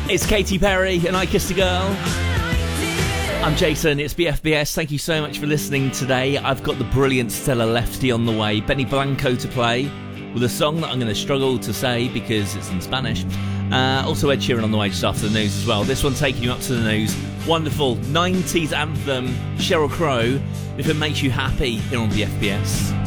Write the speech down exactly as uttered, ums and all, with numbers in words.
It's Katy Perry and I Kissed a Girl. I'm Jason, it's B F B S. Thank you so much for listening today. I've got the brilliant Stella Lefty on the way, Benny Blanco to play, with a song that I'm going to struggle to say because it's in Spanish. Uh, also Ed Sheeran on the way just after the news as well. This one taking you up to the news. Wonderful nineties anthem, Sheryl Crow, if it makes you happy here on B F B S.